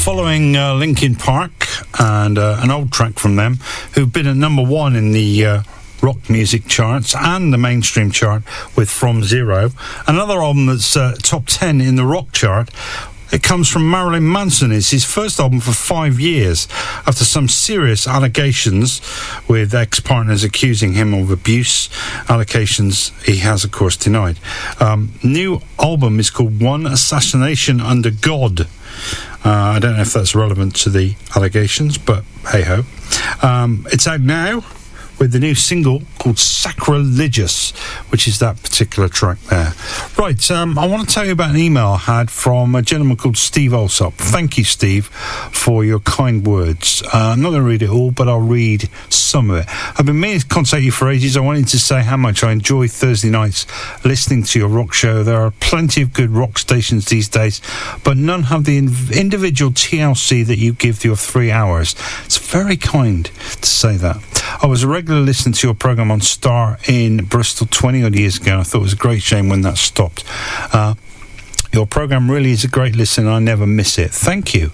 following Linkin Park and an old track from them, who've been at number one in the rock music charts and the mainstream chart with From Zero. Another album that's top 10 in the rock chart. It comes from Marilyn Manson. It's his first album for 5 years after some serious allegations with ex-partners accusing him of abuse. Allegations he has, of course, denied. New album is called One Assassination Under God. I don't know if that's relevant to the allegations, but hey-ho. It's out now with the new single called Sacrilegious, which is that particular track there. Right, I want to tell you about an email I had from a gentleman called Steve Alsop. Thank you, Steve, for your kind words. I'm not going to read it all, but I'll read some of it. I've been meaning to contact you for ages. I wanted to say how much I enjoy Thursday nights listening to your rock show. There are plenty of good rock stations these days, but none have the individual TLC that you give your 3 hours. It's very kind to say that. I was a regular listener to your programme on Star in Bristol 20 odd years ago, and I thought it was a great shame when that stopped. Your programme really is a great listen, and I never miss it. Thank you.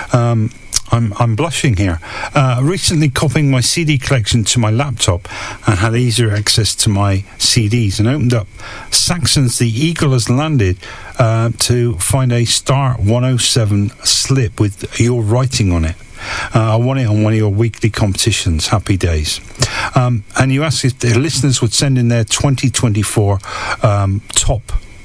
I'm blushing here. Recently copying my CD collection to my laptop and had easier access to my CDs, and opened up Saxon's The Eagle Has Landed to find a Star 107 slip with your writing on it. I won it on one of your weekly competitions. Happy days. And you asked if the listeners would send in their 2024 top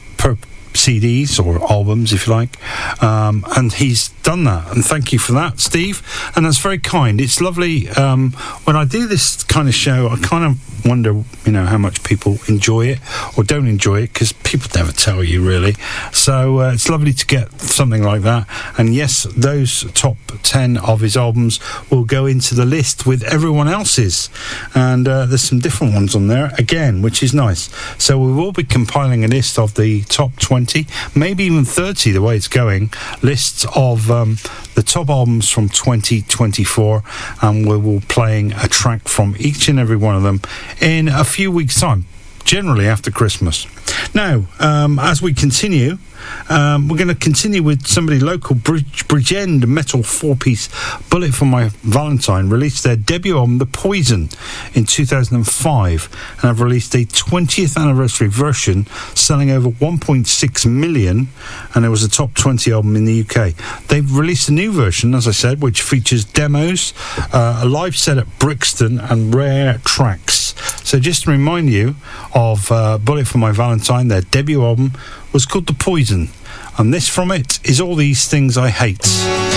CDs or albums, if you like, and he's done that, and thank you for that, Steve, and that's very kind. It's lovely. When I do this kind of show, I kind of wonder, how much people enjoy it or don't enjoy it, because people never tell you really. So it's lovely to get something like that. And yes, those top 10 of his albums will go into the list with everyone else's, and there's some different ones on there again, which is nice. So we will be compiling a list of the top 20, maybe even 30, the way it's going, lists of the top albums from 2024, and we will be playing a track from each and every one of them in a few weeks' time, generally after Christmas. Now, as we continue, we're going to continue with somebody local. Bridgend Metal 4-piece Bullet for My Valentine released their debut album The Poison in 2005, and have released a 20th anniversary version selling over 1.6 million, and it was a top 20 album in the UK. They've released a new version, as I said, which features demos, a live set at Brixton, and rare tracks. So just to remind you of Bullet for My Valentine, their debut album was called The Poison, and this from it is All These Things I Hate.